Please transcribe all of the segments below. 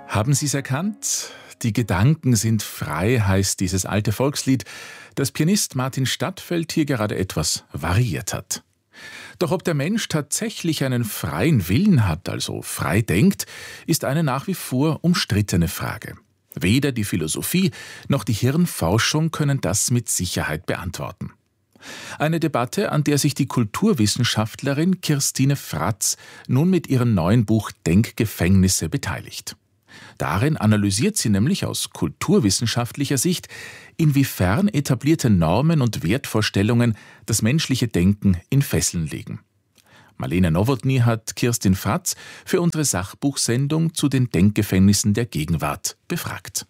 Haben Sie es erkannt? Die Gedanken sind frei, heißt dieses alte Volkslied, das Pianist Martin Stadtfeld hier gerade etwas variiert hat. Doch ob der Mensch tatsächlich einen freien Willen hat, also frei denkt, ist eine nach wie vor umstrittene Frage. Weder die Philosophie noch die Hirnforschung können das mit Sicherheit beantworten. Eine Debatte, an der sich die Kulturwissenschaftlerin Kirstine Fratz nun mit ihrem neuen Buch Denkgefängnisse beteiligt. Darin analysiert sie nämlich aus kulturwissenschaftlicher Sicht, inwiefern etablierte Normen und Wertvorstellungen das menschliche Denken in Fesseln legen. Marlene Nowotny hat Kirstin Fratz für unsere Sachbuchsendung zu den Denkgefängnissen der Gegenwart befragt.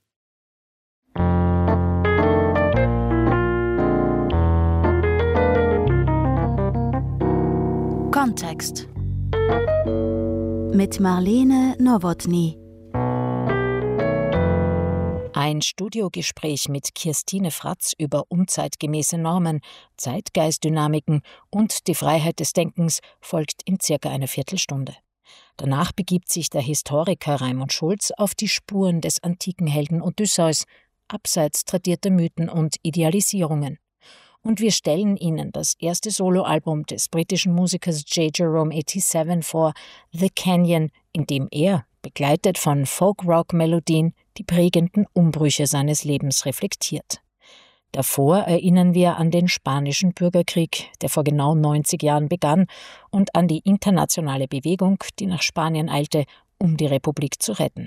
Kontext mit Marlene Nowotny. Ein Studiogespräch mit Kirstine Fratz über unzeitgemäße Normen, Zeitgeistdynamiken und die Freiheit des Denkens folgt in circa einer Viertelstunde. Danach begibt sich der Historiker Raimund Schulz auf die Spuren des antiken Helden Odysseus, abseits tradierter Mythen und Idealisierungen. Und wir stellen Ihnen das erste Soloalbum des britischen Musikers J. Jerome 87 vor, The Canyon, in dem er, begleitet von Folk-Rock-Melodien, die prägenden Umbrüche seines Lebens reflektiert. Davor erinnern wir an den Spanischen Bürgerkrieg, der vor genau 90 Jahren begann, und an die internationale Bewegung, die nach Spanien eilte, um die Republik zu retten.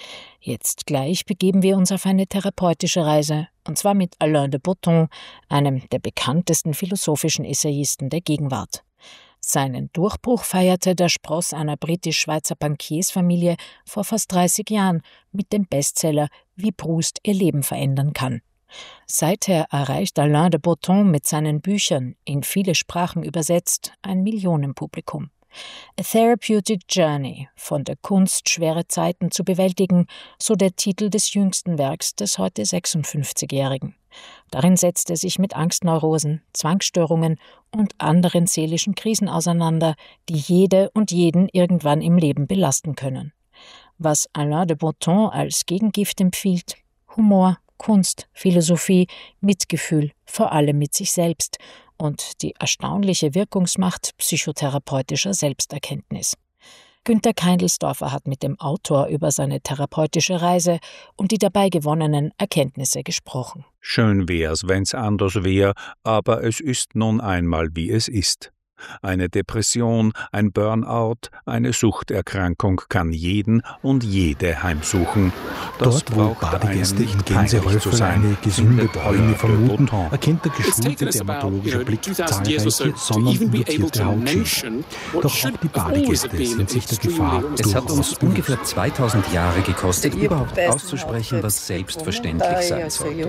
Jetzt gleich begeben wir uns auf eine therapeutische Reise, und zwar mit Alain de Botton, einem der bekanntesten philosophischen Essayisten der Gegenwart. Seinen Durchbruch feierte der Spross einer britisch-schweizer Bankiersfamilie vor fast 30 Jahren mit dem Bestseller »Wie Proust ihr Leben verändern kann«. Seither erreicht Alain de Botton mit seinen Büchern, in viele Sprachen übersetzt, ein Millionenpublikum. A Therapeutic Journey, von der Kunst, schwere Zeiten zu bewältigen, so der Titel des jüngsten Werks des heute 56-Jährigen. Darin setzt er sich mit Angstneurosen, Zwangsstörungen und anderen seelischen Krisen auseinander, die jede und jeden irgendwann im Leben belasten können. Was Alain de Botton als Gegengift empfiehlt: Humor, Kunst, Philosophie, Mitgefühl, vor allem mit sich selbst und die erstaunliche Wirkungsmacht psychotherapeutischer Selbsterkenntnis. Günter Keindelsdorfer hat mit dem Autor über seine therapeutische Reise und die dabei gewonnenen Erkenntnisse gesprochen. Schön wär's, wenn's anders wär, aber es ist nun einmal, wie es ist. Eine Depression, ein Burnout, eine Suchterkrankung kann jeden und jede heimsuchen. Das Dort, wo Badegäste in Gänsehäufern eine gesunde Bräune vermuten, erkennt der geschulte dermatologische Blick zahlreiche sonnenmutierte Hautschichten. Doch auch die Badegäste sind sich der Gefahr Es hat uns ungefähr 2000 Jahre gekostet, überhaupt auszusprechen, was selbstverständlich sein sollte.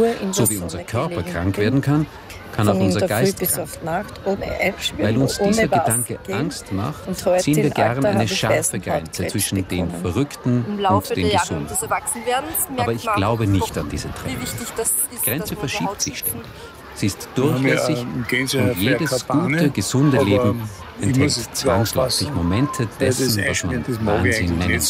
So wie unser Körper krank werden kann, kann auch unser Geist krank. Weil uns dieser Gedanke Angst macht, ziehen wir gern eine scharfe Grenze zwischen den Verrückten und den Gesunden. Aber ich glaube nicht an diese Trennung. Die Grenze verschiebt sich ständig. Sie ist durchlässig und jedes gute, gesunde Leben enthält zwangsläufig Momente dessen, was man Wahnsinn nennt.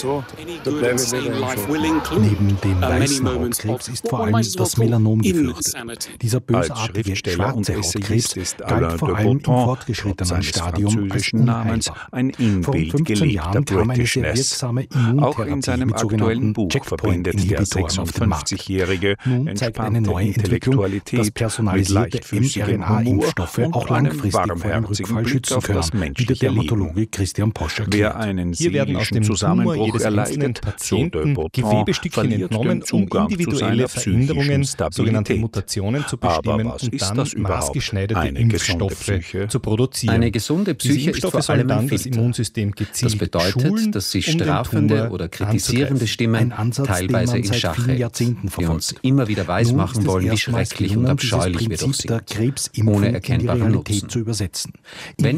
Neben dem weißen Hautkrebs ist vor allem das Melanom gefürchtet. Dieser bösartige schwarze Hautkrebs galt vor allem im fortgeschrittenen Stadium als unheilbar. Vor 15 Jahren kam eine sehr wirksame Immuntherapie mit sogenannten Checkpoint-Inhibitoren auf den Markt. Nun zeigt eine neue Entwicklung, dass personalisierte mRNA-Impfstoffe auch langfristig vor einem Rückfall schützen können, wie der Dermatologe Christian Posch erklärt. Hier werden aus dem Tumor jedes einzelnen Patienten Gewebestückchen entnommen, um individuelle Veränderungen, sogenannte Mutationen, zu bestimmen und dann maßgeschneiderte Impfstoffe zu produzieren. Eine gesunde Psyche ist vor allem dann ein das Filter. Immunsystem gezielt Das bedeutet, schulen, dass sich um den strafende Tumor oder kritisierende Stimmen Ansatz, teilweise den man in seit Schach vielen hält, Jahrzehnten die uns verfolgt. immer wieder weismachen Nun ist wollen, wie es erstmals schrecklich und gelungen, abscheulich wir dieses doch Prinzip der sind, Krebsimpfung ohne in die erkennbaren Realität Nutzen. zu übersetzen. Wenn wir zu einem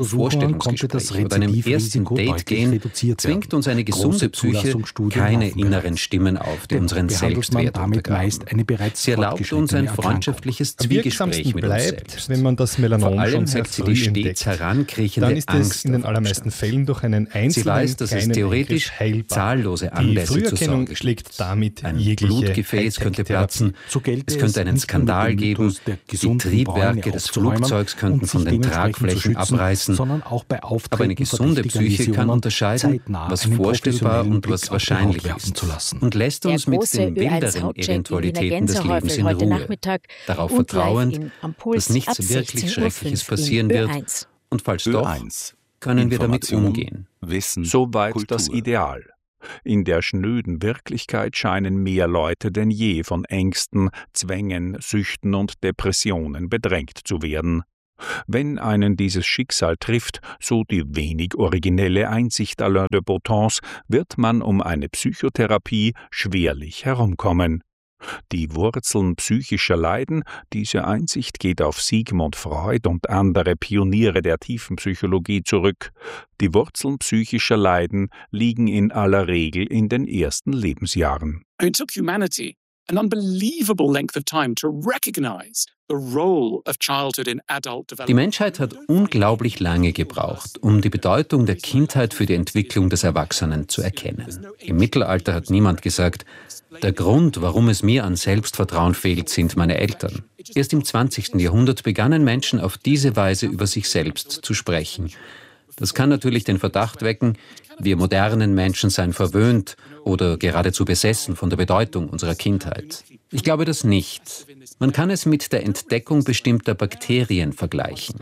Vorstellungsgespräch oder einem ersten Date gehen, zwingt uns eine gesunde Psyche keine inneren Stimmen auf, die unseren Selbstwert untergraben. Sie erlaubt uns ein freundschaftliches Zwiegespräch mit uns selbst. Wenn man das Melanom Vor allem schon sehr hält sie früh die stets entdeckt, herankriechende dann ist Angst es in den allermeisten Fällen durch einen einzelnen Sie weiß, dass es theoretisch zahllose Anlässe zur Sorge schlägt damit ein jegliche Blutgefäß könnte platzen, es könnte einen Skandal geben, die Triebwerke des Flugzeugs könnten von den Tragflächen abreißen, aber eine gesunde Psyche kann unterscheiden, was vorstellbar und was wahrscheinlich ist und lässt uns mit den wilderen Eventualitäten des Lebens in Ruhe, darauf vertrauend, dass nichts wirklich Schreckliches passieren wird und falls doch, können wir damit umgehen. Soweit das Ideal. In der schnöden Wirklichkeit scheinen mehr Leute denn je von Ängsten, Zwängen, Süchten und Depressionen bedrängt zu werden. Wenn einen dieses Schicksal trifft, so die wenig originelle Einsicht Alain de Botton's, wird man um eine Psychotherapie schwerlich herumkommen. Die Wurzeln psychischer Leiden, diese Einsicht geht auf Sigmund Freud und andere Pioniere der Tiefenpsychologie zurück. Die Wurzeln psychischer Leiden liegen in aller Regel in den ersten Lebensjahren. It took humanity an unbelievable length of time to recognize the role of childhood in adult development. Die Menschheit hat unglaublich lange gebraucht, um die Bedeutung der Kindheit für die Entwicklung des Erwachsenen zu erkennen. Im Mittelalter hat niemand gesagt, der Grund, warum es mir an Selbstvertrauen fehlt, sind meine Eltern. Erst im 20. Jahrhundert begannen Menschen auf diese Weise über sich selbst zu sprechen. Das kann natürlich den Verdacht wecken, wir modernen Menschen seien verwöhnt oder geradezu besessen von der Bedeutung unserer Kindheit. Ich glaube das nicht. Man kann es mit der Entdeckung bestimmter Bakterien vergleichen.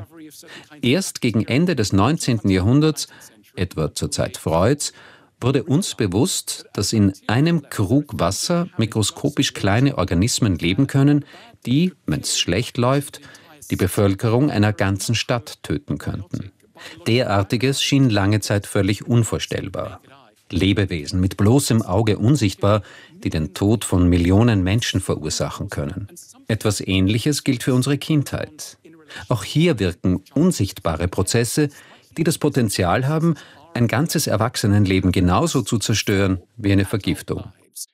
Erst gegen Ende des 19. Jahrhunderts, etwa zur Zeit Freuds, wurde uns bewusst, dass in einem Krug Wasser mikroskopisch kleine Organismen leben können, die, wenn es schlecht läuft, die Bevölkerung einer ganzen Stadt töten könnten. Derartiges schien lange Zeit völlig unvorstellbar. Lebewesen mit bloßem Auge unsichtbar, die den Tod von Millionen Menschen verursachen können. Etwas Ähnliches gilt für unsere Kindheit. Auch hier wirken unsichtbare Prozesse, die das Potenzial haben, ein ganzes Erwachsenenleben genauso zu zerstören wie eine Vergiftung.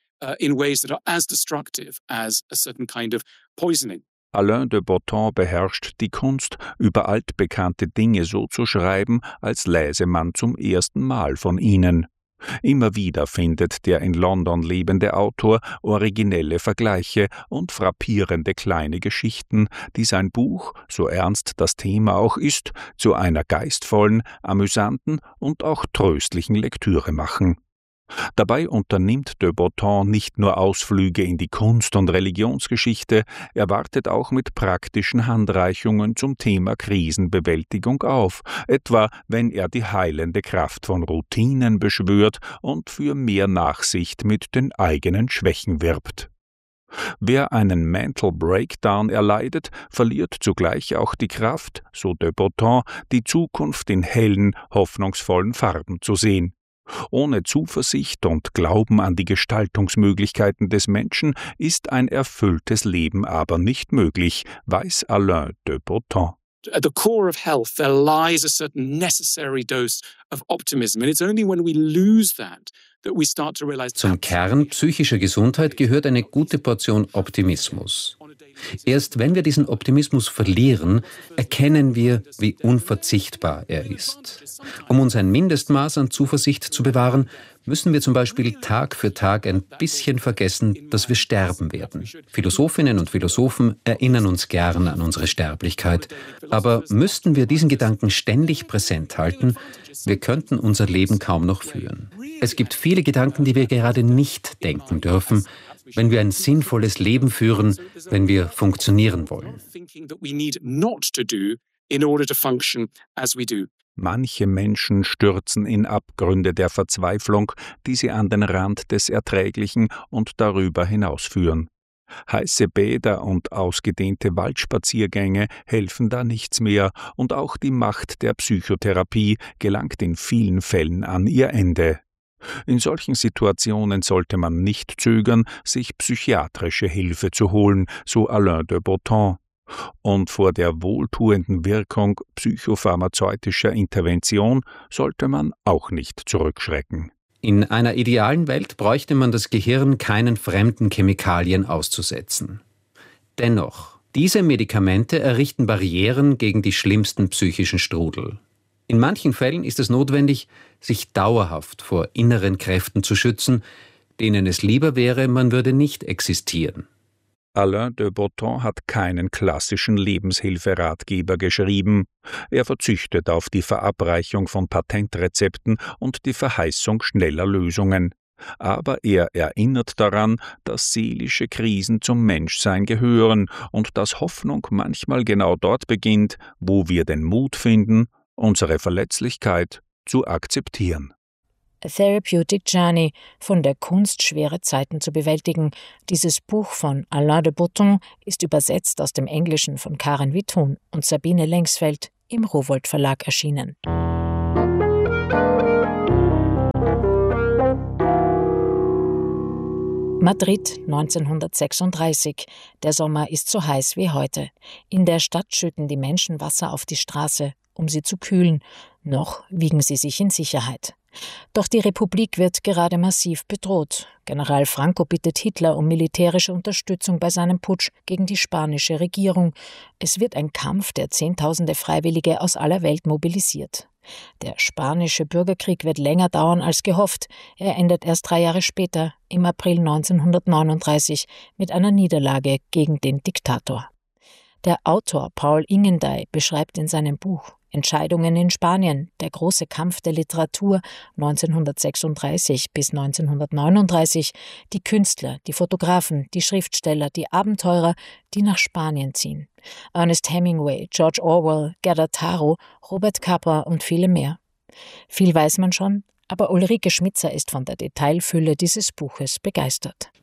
In ways that are as destructive as a certain kind of poisoning. Alain de Botton beherrscht die Kunst, über altbekannte Dinge so zu schreiben, als läse man zum ersten Mal von ihnen. Immer wieder findet der in London lebende Autor originelle Vergleiche und frappierende kleine Geschichten, die sein Buch, so ernst das Thema auch ist, zu einer geistvollen, amüsanten und auch tröstlichen Lektüre machen. Dabei unternimmt de Botton nicht nur Ausflüge in die Kunst- und Religionsgeschichte, er wartet auch mit praktischen Handreichungen zum Thema Krisenbewältigung auf, etwa wenn er die heilende Kraft von Routinen beschwört und für mehr Nachsicht mit den eigenen Schwächen wirbt. Wer einen Mental Breakdown erleidet, verliert zugleich auch die Kraft, so de Botton, die Zukunft in hellen, hoffnungsvollen Farben zu sehen. Ohne Zuversicht und Glauben an die Gestaltungsmöglichkeiten des Menschen ist ein erfülltes Leben aber nicht möglich, weiß Alain de Botton. At the core of health, there lies a certain necessary dose of optimism, and it's only when we lose that we start to realize. Zum Kern psychischer Gesundheit gehört eine gute Portion Optimismus. Erst wenn wir diesen Optimismus verlieren, erkennen wir, wie unverzichtbar er ist. Um uns ein Mindestmaß an Zuversicht zu bewahren, müssen wir zum Beispiel Tag für Tag ein bisschen vergessen, dass wir sterben werden. Philosophinnen und Philosophen erinnern uns gern an unsere Sterblichkeit. Aber müssten wir diesen Gedanken ständig präsent halten, wir könnten unser Leben kaum noch führen. Es gibt viele Gedanken, die wir gerade nicht denken dürfen, wenn wir ein sinnvolles Leben führen, wenn wir funktionieren wollen. Manche Menschen stürzen in Abgründe der Verzweiflung, die sie an den Rand des Erträglichen und darüber hinaus führen. Heiße Bäder und ausgedehnte Waldspaziergänge helfen da nichts mehr, und auch die Macht der Psychotherapie gelangt in vielen Fällen an ihr Ende. In solchen Situationen sollte man nicht zögern, sich psychiatrische Hilfe zu holen, so Alain de Botton. Und vor der wohltuenden Wirkung psychopharmazeutischer Intervention sollte man auch nicht zurückschrecken. In einer idealen Welt bräuchte man das Gehirn keinen fremden Chemikalien auszusetzen. Dennoch, diese Medikamente errichten Barrieren gegen die schlimmsten psychischen Strudel. In manchen Fällen ist es notwendig, sich dauerhaft vor inneren Kräften zu schützen, denen es lieber wäre, man würde nicht existieren. Alain de Botton hat keinen klassischen Lebenshilferatgeber geschrieben. Er verzichtet auf die Verabreichung von Patentrezepten und die Verheißung schneller Lösungen. Aber er erinnert daran, dass seelische Krisen zum Menschsein gehören und dass Hoffnung manchmal genau dort beginnt, wo wir den Mut finden, unsere Verletzlichkeit zu akzeptieren. A Therapeutic Journey, von der Kunst, schwere Zeiten zu bewältigen. Dieses Buch von Alain de Botton ist übersetzt aus dem Englischen von Karen Witthuhn und Sabine Lengsfeld im Rowohlt Verlag erschienen. Madrid 1936. Der Sommer ist so heiß wie heute. In der Stadt schütten die Menschen Wasser auf die Straße, um sie zu kühlen. Noch wiegen sie sich in Sicherheit. Doch die Republik wird gerade massiv bedroht. General Franco bittet Hitler um militärische Unterstützung bei seinem Putsch gegen die spanische Regierung. Es wird ein Kampf, der Zehntausende Freiwillige aus aller Welt mobilisiert. Der spanische Bürgerkrieg wird länger dauern als gehofft. Er endet erst 3 Jahre später, im April 1939, mit einer Niederlage gegen den Diktator. Der Autor Paul Ingendey beschreibt in seinem Buch Entscheidungen in Spanien, der große Kampf der Literatur 1936 bis 1939, die Künstler, die Fotografen, die Schriftsteller, die Abenteurer, die nach Spanien ziehen. Ernest Hemingway, George Orwell, Gerda Taro, Robert Capa und viele mehr. Viel weiß man schon, aber Ulrike Schmitzer ist von der Detailfülle dieses Buches begeistert.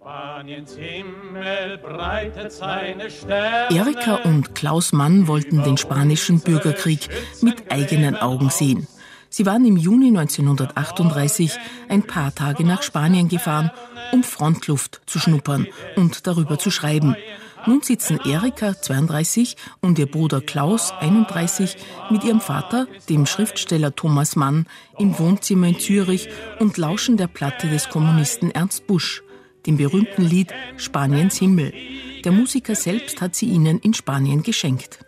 Erika und Klaus Mann wollten den spanischen Bürgerkrieg mit eigenen Augen sehen. Sie waren im Juni 1938 ein paar Tage nach Spanien gefahren, um Frontluft zu schnuppern und darüber zu schreiben. Nun sitzen Erika, 32, und ihr Bruder Klaus, 31, mit ihrem Vater, dem Schriftsteller Thomas Mann, im Wohnzimmer in Zürich und lauschen der Platte des Kommunisten Ernst Busch, dem berühmten Lied Spaniens Himmel. Der Musiker selbst hat sie ihnen in Spanien geschenkt.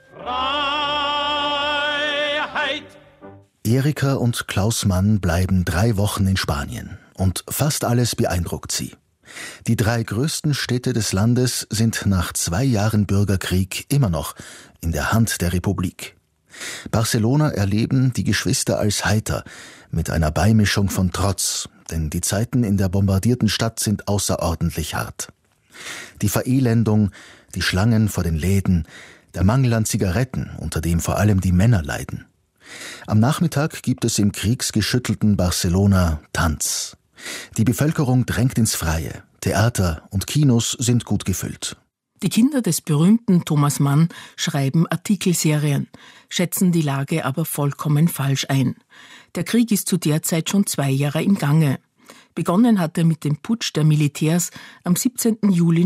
Erika und Klaus Mann bleiben 3 Wochen in Spanien und fast alles beeindruckt sie. Die 3 größten Städte des Landes sind nach 2 Jahren Bürgerkrieg immer noch in der Hand der Republik. Barcelona erleben die Geschwister als heiter, mit einer Beimischung von Trotz, denn die Zeiten in der bombardierten Stadt sind außerordentlich hart. Die Verelendung, die Schlangen vor den Läden, der Mangel an Zigaretten, unter dem vor allem die Männer leiden. Am Nachmittag gibt es im kriegsgeschüttelten Barcelona Tanz. Die Bevölkerung drängt ins Freie. Theater und Kinos sind gut gefüllt. Die Kinder des berühmten Thomas Mann schreiben Artikelserien, schätzen die Lage aber vollkommen falsch ein. Der Krieg ist zu der Zeit schon 2 Jahre im Gange. Begonnen hat er mit dem Putsch der Militärs am 17. Juli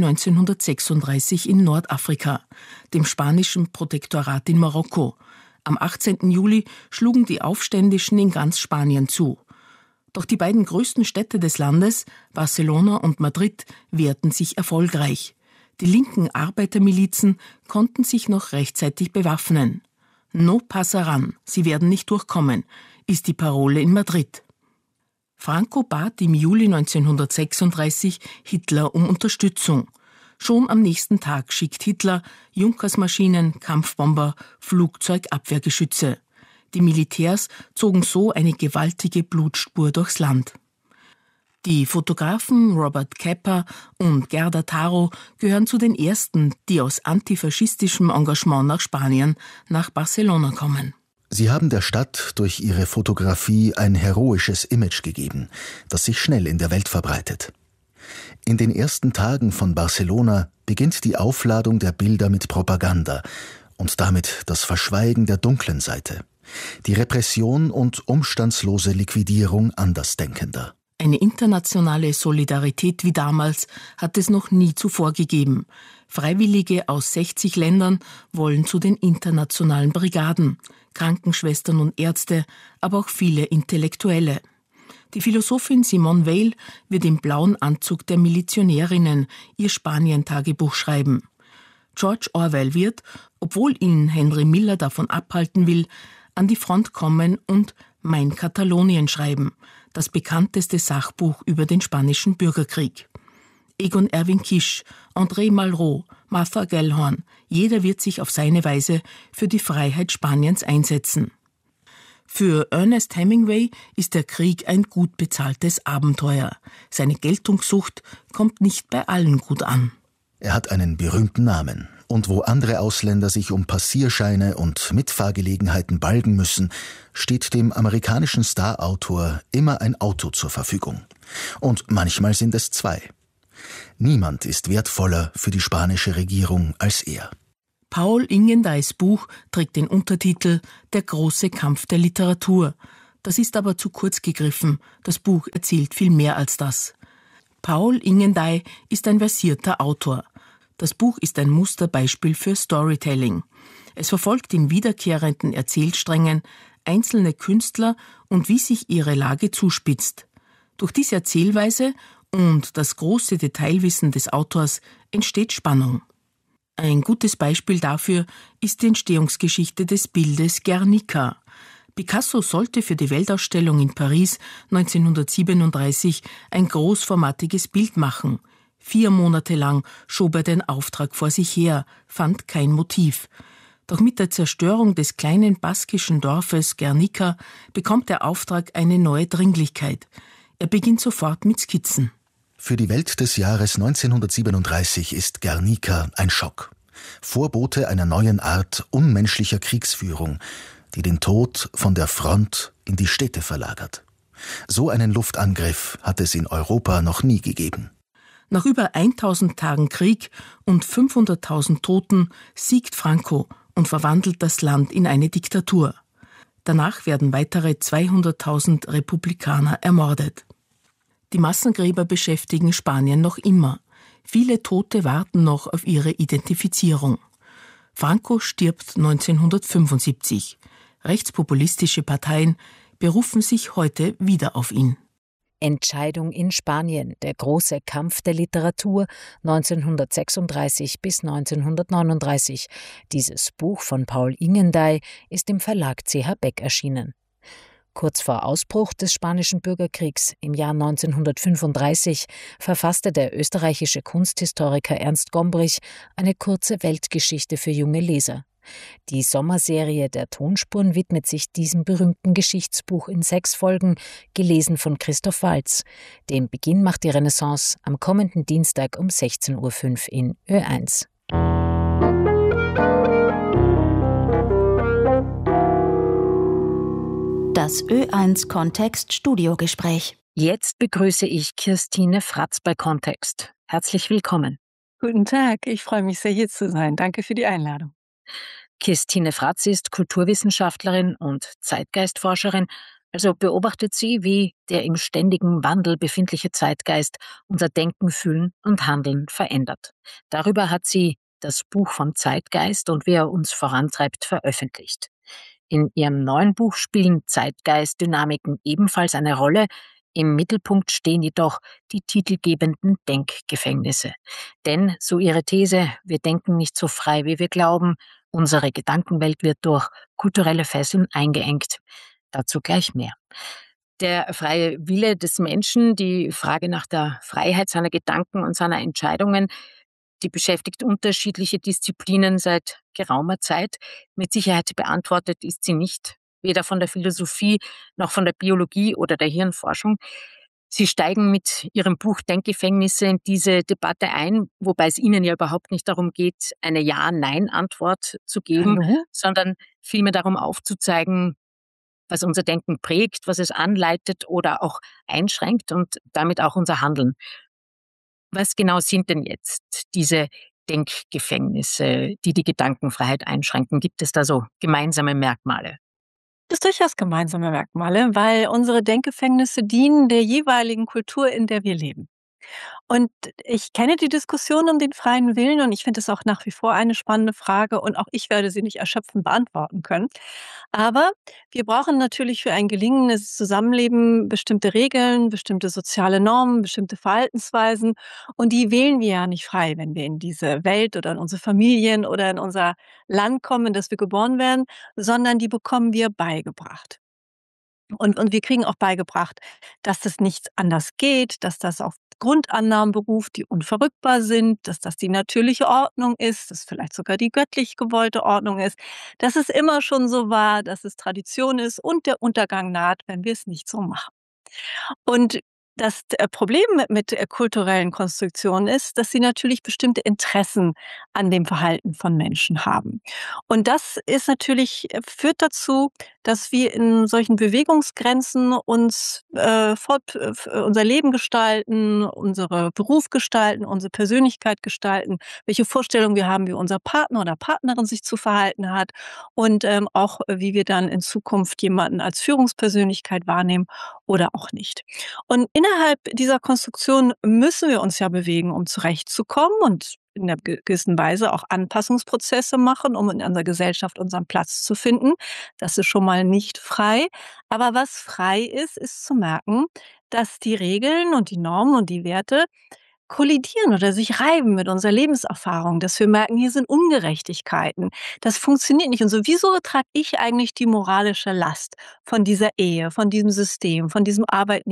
1936 in Nordafrika, dem spanischen Protektorat in Marokko. Am 18. Juli schlugen die Aufständischen in ganz Spanien zu. Doch die beiden größten Städte des Landes, Barcelona und Madrid, wehrten sich erfolgreich. Die linken Arbeitermilizen konnten sich noch rechtzeitig bewaffnen. No pasaran, sie werden nicht durchkommen, ist die Parole in Madrid. Franco bat im Juli 1936 Hitler um Unterstützung. Schon am nächsten Tag schickt Hitler Junkersmaschinen, Kampfbomber, Flugzeugabwehrgeschütze. Die Militärs zogen so eine gewaltige Blutspur durchs Land. Die Fotografen Robert Capa und Gerda Taro gehören zu den ersten, die aus antifaschistischem Engagement nach Spanien, nach Barcelona kommen. Sie haben der Stadt durch ihre Fotografie ein heroisches Image gegeben, das sich schnell in der Welt verbreitet. In den ersten Tagen von Barcelona beginnt die Aufladung der Bilder mit Propaganda und damit das Verschweigen der dunklen Seite. Die Repression und umstandslose Liquidierung Andersdenkender. Eine internationale Solidarität wie damals hat es noch nie zuvor gegeben. Freiwillige aus 60 Ländern wollen zu den internationalen Brigaden, Krankenschwestern und Ärzte, aber auch viele Intellektuelle. Die Philosophin Simone Weil wird im blauen Anzug der Milizionärinnen ihr Spanien-Tagebuch schreiben. George Orwell wird, obwohl ihn Henry Miller davon abhalten will, an die Front kommen und Mein Katalonien schreiben, das bekannteste Sachbuch über den spanischen Bürgerkrieg. Egon Erwin Kisch, André Malraux, Martha Gellhorn, jeder wird sich auf seine Weise für die Freiheit Spaniens einsetzen. Für Ernest Hemingway ist der Krieg ein gut bezahltes Abenteuer. Seine Geltungssucht kommt nicht bei allen gut an. Er hat einen berühmten Namen. Und wo andere Ausländer sich um Passierscheine und Mitfahrgelegenheiten balgen müssen, steht dem amerikanischen Starautor immer ein Auto zur Verfügung. Und manchmal sind es 2. Niemand ist wertvoller für die spanische Regierung als er. Paul Ingendays Buch trägt den Untertitel »Der große Kampf der Literatur«. Das ist aber zu kurz gegriffen. Das Buch erzählt viel mehr als das. Paul Ingenday ist ein versierter Autor. Das Buch ist ein Musterbeispiel für Storytelling. Es verfolgt in wiederkehrenden Erzählsträngen einzelne Künstler und wie sich ihre Lage zuspitzt. Durch diese Erzählweise und das große Detailwissen des Autors entsteht Spannung. Ein gutes Beispiel dafür ist die Entstehungsgeschichte des Bildes Guernica. Picasso sollte für die Weltausstellung in Paris 1937 ein großformatiges Bild machen. 4 Monate lang schob er den Auftrag vor sich her, fand kein Motiv. Doch mit der Zerstörung des kleinen baskischen Dorfes Guernica bekommt der Auftrag eine neue Dringlichkeit. Er beginnt sofort mit Skizzen. Für die Welt des Jahres 1937 ist Guernica ein Schock. Vorbote einer neuen Art unmenschlicher Kriegsführung, die den Tod von der Front in die Städte verlagert. So einen Luftangriff hat es in Europa noch nie gegeben. Nach über 1000 Tagen Krieg und 500.000 Toten siegt Franco und verwandelt das Land in eine Diktatur. Danach werden weitere 200.000 Republikaner ermordet. Die Massengräber beschäftigen Spanien noch immer. Viele Tote warten noch auf ihre Identifizierung. Franco stirbt 1975. Rechtspopulistische Parteien berufen sich heute wieder auf ihn. Entscheidung in Spanien, der große Kampf der Literatur 1936 bis 1939. Dieses Buch von Paul Ingenday ist im Verlag CH Beck erschienen. Kurz vor Ausbruch des Spanischen Bürgerkriegs im Jahr 1935 verfasste der österreichische Kunsthistoriker Ernst Gombrich eine kurze Weltgeschichte für junge Leser. Die Sommerserie der Tonspuren widmet sich diesem berühmten Geschichtsbuch in 6 Folgen, gelesen von Christoph Waltz. Den Beginn macht die Renaissance am kommenden Dienstag um 16:05 Uhr in Ö1. Das Ö1 Kontext Studiogespräch. Jetzt begrüße ich Kirstine Fratz bei Kontext. Herzlich willkommen. Guten Tag, ich freue mich sehr, hier zu sein. Danke für die Einladung. Kirstine Fratz ist Kulturwissenschaftlerin und Zeitgeistforscherin, also beobachtet sie, wie der im ständigen Wandel befindliche Zeitgeist unser Denken, Fühlen und Handeln verändert. Darüber hat sie das Buch vom Zeitgeist und wie er uns vorantreibt veröffentlicht. In ihrem neuen Buch spielen Zeitgeistdynamiken ebenfalls eine Rolle. Im Mittelpunkt stehen jedoch die titelgebenden Denkgefängnisse. Denn, so ihre These, wir denken nicht so frei, wie wir glauben, unsere Gedankenwelt wird durch kulturelle Fesseln eingeengt. Dazu gleich mehr. Der freie Wille des Menschen, die Frage nach der Freiheit seiner Gedanken und seiner Entscheidungen, die beschäftigt unterschiedliche Disziplinen seit geraumer Zeit. Mit Sicherheit beantwortet ist sie nicht, weder von der Philosophie noch von der Biologie oder der Hirnforschung. Sie steigen mit ihrem Buch Denkgefängnisse in diese Debatte ein, wobei es Ihnen ja überhaupt nicht darum geht, eine Ja-Nein-Antwort zu geben, sondern vielmehr darum aufzuzeigen, was unser Denken prägt, was es anleitet oder auch einschränkt und damit auch unser Handeln. Was genau sind denn jetzt diese Denkgefängnisse, die die Gedankenfreiheit einschränken? Gibt es da so gemeinsame Merkmale? Das sind durchaus gemeinsame Merkmale, weil unsere Denkgefängnisse dienen der jeweiligen Kultur, in der wir leben. Und ich kenne die Diskussion um den freien Willen und ich finde es auch nach wie vor eine spannende Frage und auch ich werde sie nicht erschöpfend beantworten können. Aber wir brauchen natürlich für ein gelingendes Zusammenleben bestimmte Regeln, bestimmte soziale Normen, bestimmte Verhaltensweisen und die wählen wir ja nicht frei, wenn wir in diese Welt oder in unsere Familien oder in unser Land kommen, in das wir geboren werden, sondern die bekommen wir beigebracht. Und wir kriegen auch beigebracht, dass das nicht anders geht, dass das auf Grundannahmen beruft, die unverrückbar sind, dass das die natürliche Ordnung ist, dass vielleicht sogar die göttlich gewollte Ordnung ist, dass es immer schon so war, dass es Tradition ist und der Untergang naht, wenn wir es nicht so machen. Und das Problem mit kulturellen Konstruktionen ist, dass sie natürlich bestimmte Interessen an dem Verhalten von Menschen haben. Und das ist natürlich führt dazu, dass wir in solchen Bewegungsgrenzen uns unser Leben gestalten, unsere Beruf gestalten, unsere Persönlichkeit gestalten, welche Vorstellungen wir haben, wie unser Partner oder Partnerin sich zu verhalten hat und auch wie wir dann in Zukunft jemanden als Führungspersönlichkeit wahrnehmen oder auch nicht. Und innerhalb dieser Konstruktion müssen wir uns ja bewegen, um zurechtzukommen und in 'ner gewissen Weise auch Anpassungsprozesse machen, um in unserer Gesellschaft unseren Platz zu finden. Das ist schon mal nicht frei. Aber was frei ist, ist zu merken, dass die Regeln und die Normen und die Werte kollidieren oder sich reiben mit unserer Lebenserfahrung, dass wir merken, hier sind Ungerechtigkeiten. Das funktioniert nicht. Und so, wieso trage ich eigentlich die moralische Last von dieser Ehe, von diesem System, von diesem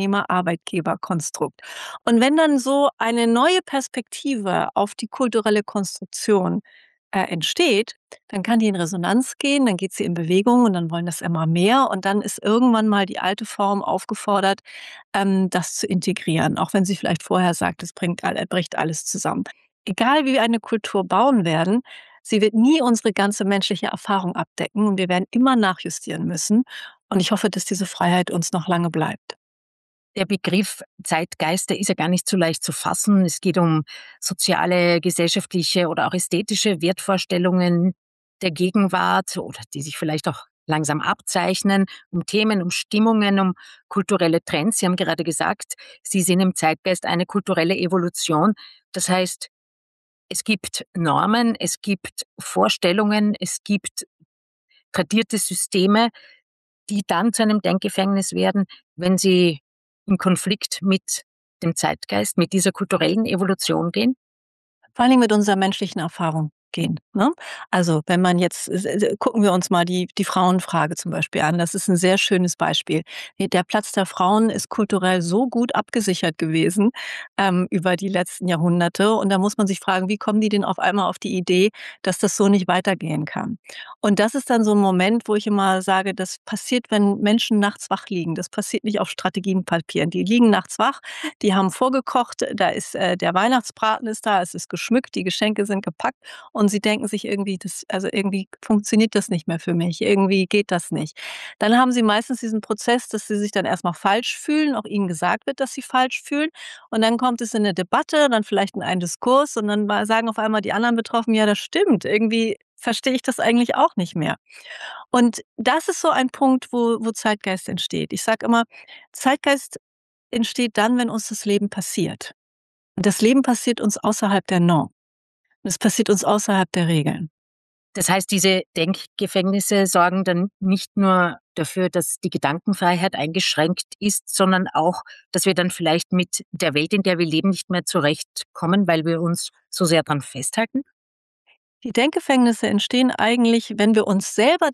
Arbeitnehmer-Arbeitgeber-Konstrukt? Und wenn dann so eine neue Perspektive auf die kulturelle Konstruktion entsteht, dann kann die in Resonanz gehen, dann geht sie in Bewegung und dann wollen das immer mehr und dann ist irgendwann mal die alte Form aufgefordert, das zu integrieren, auch wenn sie vielleicht vorher sagt, es bricht alles zusammen. Egal wie wir eine Kultur bauen werden, sie wird nie unsere ganze menschliche Erfahrung abdecken und wir werden immer nachjustieren müssen. Und ich hoffe, dass diese Freiheit uns noch lange bleibt. Der Begriff Zeitgeist, der ist ja gar nicht so leicht zu fassen. Es geht um soziale, gesellschaftliche oder auch ästhetische Wertvorstellungen der Gegenwart oder die sich vielleicht auch langsam abzeichnen, um Themen, um Stimmungen, um kulturelle Trends. Sie haben gerade gesagt, Sie sehen im Zeitgeist eine kulturelle Evolution. Das heißt, es gibt Normen, es gibt Vorstellungen, es gibt tradierte Systeme, die dann zu einem Denkgefängnis werden, wenn sie in Konflikt mit dem Zeitgeist, mit dieser kulturellen Evolution gehen? Vor allen Dingen mit unserer menschlichen Erfahrung gehen, ne? Also, wenn man jetzt gucken wir uns mal die Frauenfrage zum Beispiel an. Das ist ein sehr schönes Beispiel. Der Platz der Frauen ist kulturell so gut abgesichert gewesen, über die letzten Jahrhunderte. Und da muss man sich fragen, wie kommen die denn auf einmal auf die Idee, dass das so nicht weitergehen kann? Und das ist dann so ein Moment, wo ich immer sage, das passiert, wenn Menschen nachts wach liegen. Das passiert nicht auf Strategienpapieren. Die liegen nachts wach, die haben vorgekocht, da ist der Weihnachtsbraten ist da, es ist geschmückt, die Geschenke sind gepackt und sie denken sich irgendwie, irgendwie funktioniert das nicht mehr für mich, irgendwie geht das nicht. Dann haben sie meistens diesen Prozess, dass sie sich dann erstmal falsch fühlen, auch ihnen gesagt wird, dass sie falsch fühlen und dann kommt es in 'ne Debatte, dann vielleicht in einen Diskurs und dann sagen auf einmal die anderen Betroffenen: „Ja, das stimmt, irgendwie verstehe ich das eigentlich auch nicht mehr." Und das ist so ein Punkt, wo Zeitgeist entsteht. Ich sage immer, Zeitgeist entsteht dann, wenn uns das Leben passiert. Und das Leben passiert uns außerhalb der Norm. Und es passiert uns außerhalb der Regeln. Das heißt, diese Denkgefängnisse sorgen dann nicht nur dafür, dass die Gedankenfreiheit eingeschränkt ist, sondern auch, dass wir dann vielleicht mit der Welt, in der wir leben, nicht mehr zurechtkommen, weil wir uns so sehr daran festhalten? Die Denkgefängnisse entstehen eigentlich, wenn wir uns selber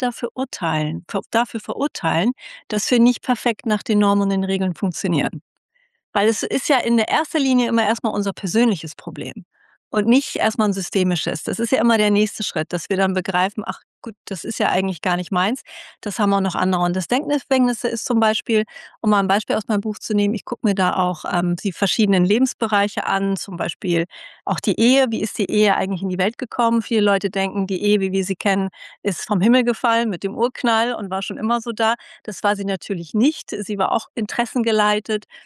dafür verurteilen, dass wir nicht perfekt nach den Normen und den Regeln funktionieren. Weil es ist ja in der erster Linie immer erstmal unser persönliches Problem und nicht erstmal ein systemisches. Das ist ja immer der nächste Schritt, dass wir dann begreifen: „Ach gut, das ist ja eigentlich gar nicht meins. Das haben auch noch andere." Und das Denkgefängnisse ist zum Beispiel, um mal ein Beispiel aus meinem Buch zu nehmen, ich gucke mir da auch, die verschiedenen Lebensbereiche an, zum Beispiel auch die Ehe. Wie ist die Ehe eigentlich in die Welt gekommen? Viele Leute denken, die Ehe, wie wir sie kennen, ist vom Himmel gefallen mit dem Urknall und war schon immer so da. Das war sie natürlich nicht. Sie war auch interessengeleitet.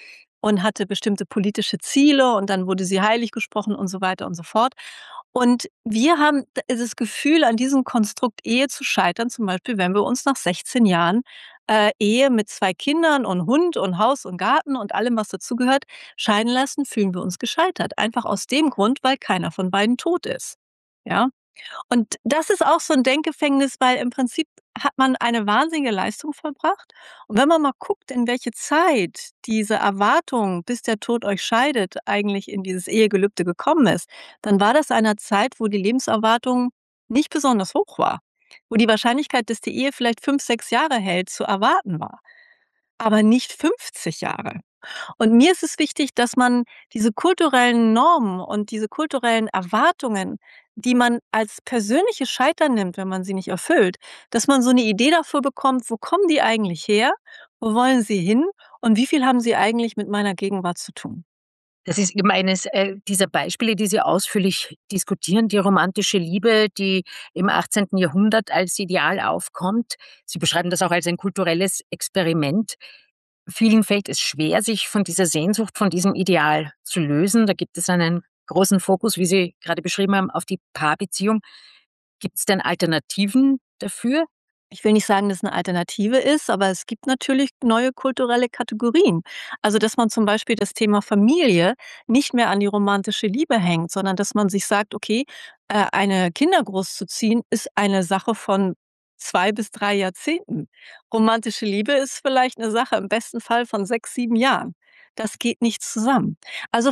und hatte bestimmte politische Ziele und dann wurde sie heilig gesprochen und so weiter und so fort. Und wir haben das Gefühl, an diesem Konstrukt Ehe zu scheitern, zum Beispiel, wenn wir uns nach 16 Jahren Ehe mit 2 Kindern und Hund und Haus und Garten und allem, was dazugehört, scheiden lassen, fühlen wir uns gescheitert. Einfach aus dem Grund, weil keiner von beiden tot ist. Ja? Und das ist auch so ein Denkgefängnis, weil im Prinzip hat man eine wahnsinnige Leistung vollbracht. Und wenn man mal guckt, in welche Zeit diese Erwartung, bis der Tod euch scheidet, eigentlich in dieses Ehegelübde gekommen ist, dann war das einer Zeit, wo die Lebenserwartung nicht besonders hoch war, wo die Wahrscheinlichkeit, dass die Ehe vielleicht 5, 6 Jahre hält, zu erwarten war, aber nicht 50 Jahre. Und mir ist es wichtig, dass man diese kulturellen Normen und diese kulturellen Erwartungen, die man als persönliches Scheitern nimmt, wenn man sie nicht erfüllt, dass man so eine Idee dafür bekommt, wo kommen die eigentlich her, wo wollen sie hin und wie viel haben sie eigentlich mit meiner Gegenwart zu tun? Das ist eben eines dieser Beispiele, die Sie ausführlich diskutieren, die romantische Liebe, die im 18. Jahrhundert als Ideal aufkommt. Sie beschreiben das auch als ein kulturelles Experiment. Vielen fällt es schwer, sich von dieser Sehnsucht, von diesem Ideal zu lösen. Da gibt es einen großen Fokus, wie Sie gerade beschrieben haben, auf die Paarbeziehung. Gibt es denn Alternativen dafür? Ich will nicht sagen, dass es eine Alternative ist, aber es gibt natürlich neue kulturelle Kategorien. Also, dass man zum Beispiel das Thema Familie nicht mehr an die romantische Liebe hängt, sondern dass man sich sagt: „Okay, eine Kinder großzuziehen ist eine Sache von 2 bis 3 Jahrzehnten. Romantische Liebe ist vielleicht eine Sache im besten Fall von 6, 7 Jahren.“ Das geht nicht zusammen. Also